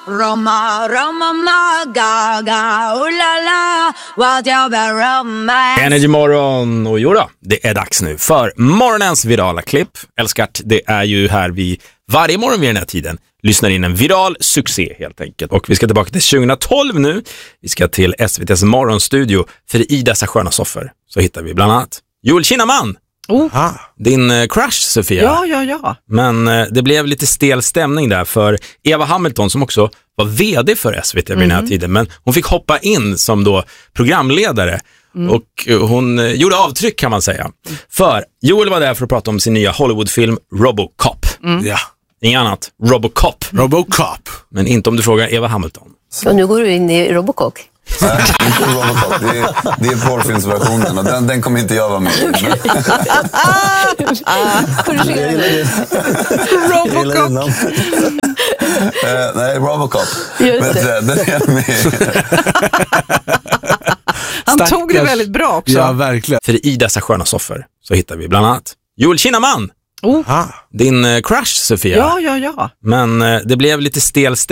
Roma, Roma, ma, gaga, la, what you been romance. Energy morgon, och jo då, det är dags nu för morgonens virala klipp. Älskart, det är ju här vi varje morgon vid den här tiden lyssnar in en viral succé helt enkelt. Och vi ska tillbaka till 2012 nu. Vi ska till SVT:s morgonstudio, för i dessa sköna soffor så hittar vi bland annat Joel Kinnaman. Din crush, Sofia. Ja. Men det blev lite stel stämning där för Eva Hamilton, som också var vd för SVT vid den här tiden. Men hon fick hoppa in som då programledare. Och hon gjorde avtryck, kan man säga. För Joel var där för att prata om sin nya Hollywoodfilm Robocop. Ja. Inget annat, Robocop. Robocop. Men inte om du frågar Eva Hamilton. Så nu går du in i Robocop. Nej, inte Robocop. Det är porrfilmsversionen och den kommer inte jag vara med i. Robocop. Nej, Robocop. Just det. Den är jag med i. Han tog det väldigt bra också. Ja, verkligen. För i dessa sköna soffor så hittar vi bland annat Joel Kinnaman. Din crush, Sofia. Ja. Men det blev lite stel